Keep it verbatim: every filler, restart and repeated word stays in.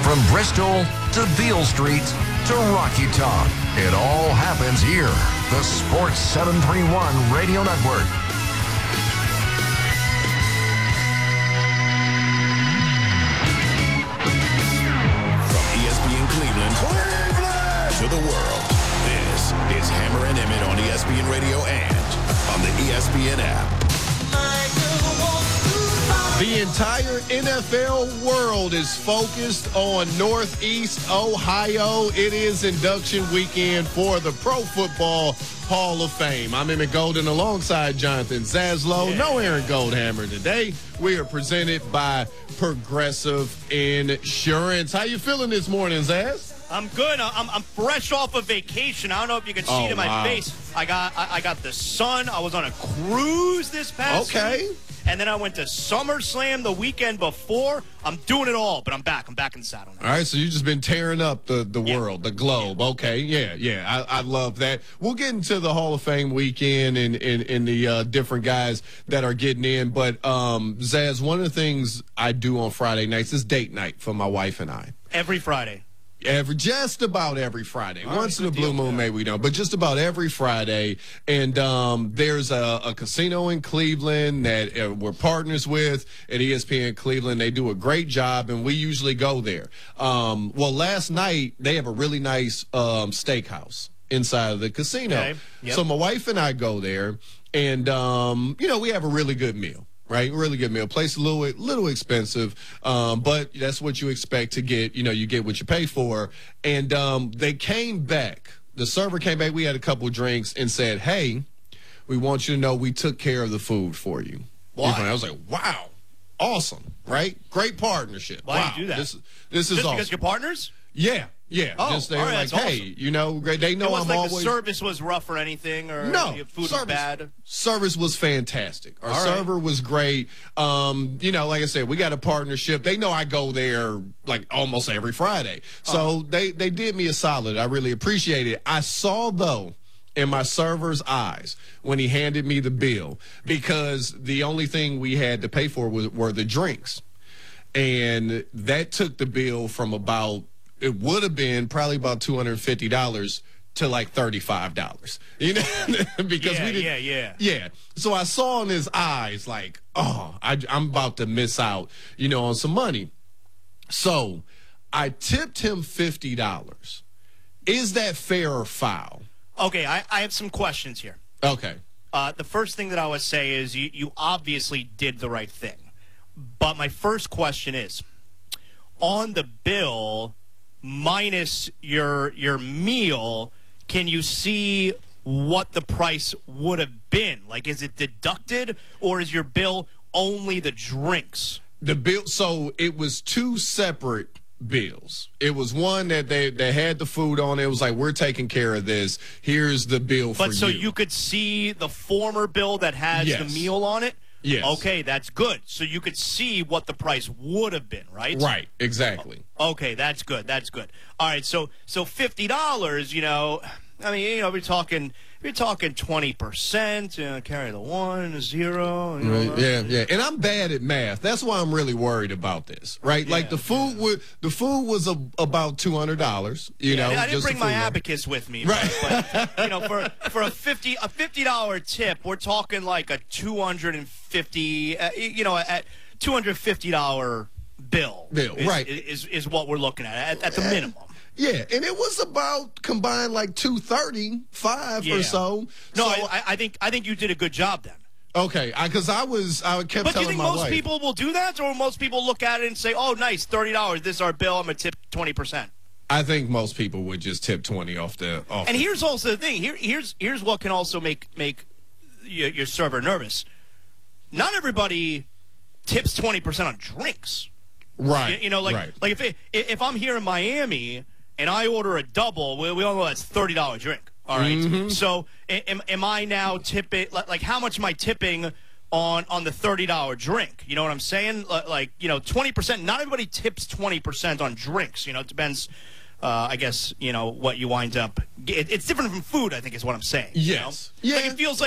From Bristol to Beale Street to Rocky Top, it all happens here. The Sports seven thirty-one Radio Network. From E S P N Cleveland, Cleveland to the world, this is Hammer and Emmett on E S P N Radio and on the E S P N app. The entire N F L world is focused on Northeast Ohio. It is induction weekend for the Pro Football Hall of Fame. I'm Emmett Golden alongside Jonathan Zaslow. Yeah. No Aaron Goldhammer today. We are presented by Progressive Insurance. How you feeling this morning, Zaz? I'm good. I'm, I'm fresh off of vacation. I don't know if you can see Oh, it in my wow. face. I got I, I got the sun. I was on a cruise this past Okay. week. And then I went to SummerSlam the weekend before. I'm doing it all, but I'm back. I'm back in the saddle now. All right, so you've just been tearing up the, the Yeah. world, the globe. Okay, yeah, yeah, I, I love that. We'll get into the Hall of Fame weekend and, and, and the uh, different guys that are getting in. But, um, Zaz, one of the things I do on Friday nights is date night for my wife and I. Every Friday. Every just about every Friday. All Once right, in a good blue deal. moon, maybe we don't, but just about every Friday. And um, there's a, a casino in Cleveland that uh, we're partners with at E S P N Cleveland. They do a great job, and we usually go there. Um, well, last night they have a really nice um, steakhouse inside of the casino. Okay. Yep. So my wife and I go there, and um, you know, we have a really good meal. Right, really good meal. Place a little, little expensive, um, but that's what you expect to get. You know, you get what you pay for. And um, they came back. The server came back. We had a couple of drinks and said, "Hey, we want you to know we took care of the food for you." Why? I was like, "Wow, awesome! Right, great partnership. Why wow. do you do that? This, this is Just awesome. because you're partners? Yeah, yeah. Oh, just they're all right, like, that's hey, awesome. you know, they know It wasn't I'm like always the service was rough or anything, or no, your food service, was bad. Service was fantastic. Our All right. server was great. Um, you know, like I said, we got a partnership. They know I go there like almost every Friday. So Oh. they, they did me a solid. I really appreciate it. I saw, though, in my server's eyes when he handed me the bill, because the only thing we had to pay for was, were the drinks. And that took the bill from about, it would have been probably about two hundred fifty dollars to like thirty-five dollars. You know, because Yeah, we didn't. yeah, yeah. Yeah. So I saw in his eyes like, oh, I, I'm about to miss out, you know, on some money. So I tipped him fifty dollars. Is that fair or foul? Okay, I, I have some questions here. Okay. Uh, the first thing that I would say is you, you obviously did the right thing. But my first question is, on the bill, minus your your meal, can you see what the price would have been? Like, is it deducted, or is your bill only the drinks? The bill, so it was two separate bills. It was one that they, they had the food on. It was like, we're taking care of this. Here's the bill for But so you. you could see the former bill that has Yes. the meal on it? Yes. Okay, that's good. So you could see what the price would have been, right? Right, exactly. Okay, that's good. That's good. All right, so so fifty dollars, you know, I mean, you know, we're talking we're talking twenty percent, you know, carry the one, a zero. You know, Right, yeah, yeah. And I'm bad at math. That's why I'm really worried about this, right? like Yeah, the food was the food was a, about two hundred dollars, you Yeah, know. I didn't just bring the my food. abacus with me, Right. But you know, for for a fifty a fifty dollar tip, we're talking like a two hundred and fifty, uh, you know, at two hundred fifty dollar bill. Bill, is, right. Is is what we're looking at at, at the minimum. Yeah, and it was about combined like two thirty five Yeah. or so. No, So- I, I think I think you did a good job then. okay, because I, I was I kept But do you telling think my most wife. people will do that, or most people look at it and say, "Oh, nice, thirty dollars. This is our bill. I'm gonna tip twenty percent." I think most people would just tip twenty off the off. And the, here's also the thing. Here, here's here's what can also make make your, your server nervous. Not everybody tips twenty percent on drinks. right, You, you know, like right. like if it, if I'm here in Miami and I order a double, we, we all know that's thirty dollar drink. All right. Mm-hmm. So am, am I now tipping? Like, how much am I tipping on on the thirty dollar drink? You know what I'm saying? Like, you know, twenty percent. Not everybody tips twenty percent on drinks. You know, it depends. Uh, I guess, you know, what you wind up. It, it's different from food, I think, is what I'm saying. Yes. You know? Yeah. Like, it feels like